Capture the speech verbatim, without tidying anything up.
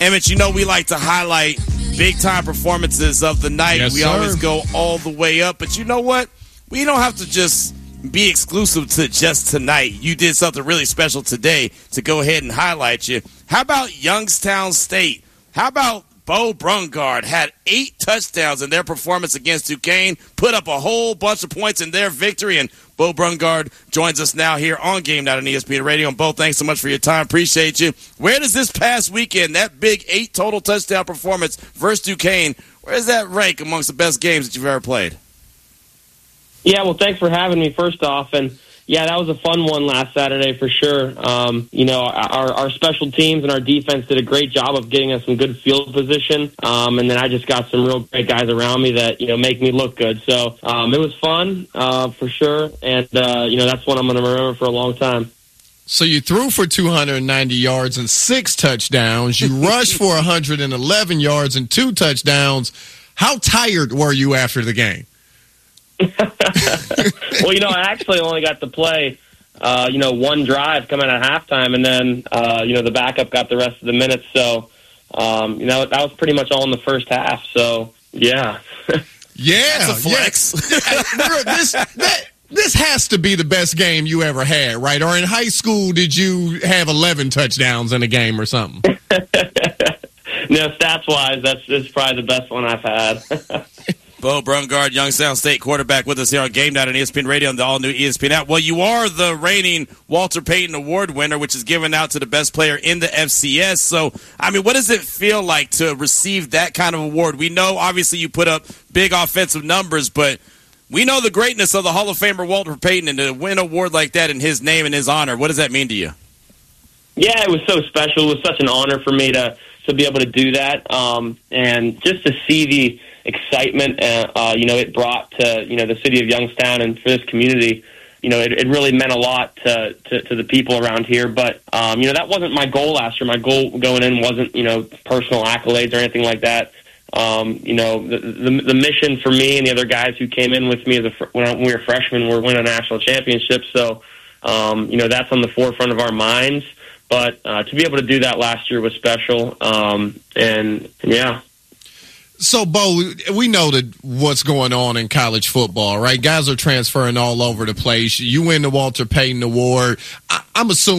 Emmett, you know we like to highlight big-time performances of the night. Yes, we sir. always go all the way up. But you know what? We don't have to just be exclusive to just tonight. You did something really special today to go ahead and highlight you. How about Youngstown State? How about Bo Brungard had eight touchdowns in their performance against Duquesne, put up a whole bunch of points in their victory, and Bo Brungard joins us now here on Game Night on E S P N Radio. And Bo, thanks so much for your time. Appreciate you. Where does this past weekend, that big eight total touchdown performance versus Duquesne, where does that rank amongst the best games that you've ever played? Yeah, well, thanks for having me, first off. And, yeah, that was a fun one last Saturday for sure. Um, you know, our, our special teams and our defense did a great job of getting us some good field position. Um, and then I just got some real great guys around me that, you know, make me look good. So um, it was fun uh, for sure. And, uh, you know, that's one I'm going to remember for a long time. So you threw for two hundred ninety yards and six touchdowns. You rushed for one hundred eleven yards and two touchdowns. How tired were you after the game? Well, you know, I actually only got to play, uh, you know, one drive coming at halftime, and then, uh, you know, the backup got the rest of the minutes. So, um, you know, that was pretty much all in the first half. So, yeah. Yeah. That's a flex. Yeah. this, that, this has to be the best game you ever had, right? Or in high school, did you have eleven touchdowns in a game or something? No, stats-wise, that's, that's probably the best one I've had. Bo Brungard, Youngstown State quarterback, with us here on Game Night on E S P N Radio and the all-new E S P N app. Well, you are the reigning Walter Payton Award winner, which is given out to the best player in the F C S. So, I mean, what does it feel like to receive that kind of award? We know, obviously, you put up big offensive numbers, but we know the greatness of the Hall of Famer Walter Payton, and to win an award like that in his name and his honor, what does that mean to you? Yeah, it was so special. It was such an honor for me to, to be able to do that, um, and just to see the excitement, uh, uh, you know, it brought to, you know, the city of Youngstown and for this community. You know, it, it really meant a lot to, to, to the people around here. But, um, you know, that wasn't my goal last year. My goal going in wasn't, you know, personal accolades or anything like that. Um, you know, the, the the mission for me and the other guys who came in with me as a, when we were freshmen were win a national championship. So, um, you know, that's on the forefront of our minds. But uh, to be able to do that last year was special. Um, and, yeah. So, Bo, we know that what's going on in college football, right? Guys are transferring all over the place. You win the Walter Payton Award. I- I'm assuming